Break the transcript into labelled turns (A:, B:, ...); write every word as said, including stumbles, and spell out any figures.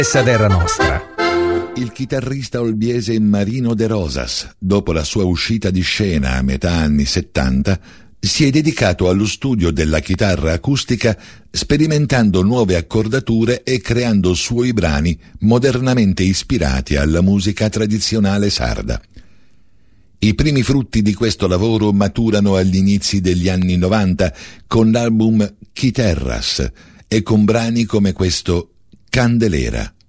A: Essa terra nostra.
B: Il chitarrista olbiese Marino De Rosas, dopo la sua uscita di scena a metà anni settanta, si è dedicato allo studio della chitarra acustica, sperimentando nuove accordature e creando suoi brani modernamente ispirati alla musica tradizionale sarda. I primi frutti di questo lavoro maturano agli inizi degli anni novanta con l'album Chiterras e con brani come questo Candelera.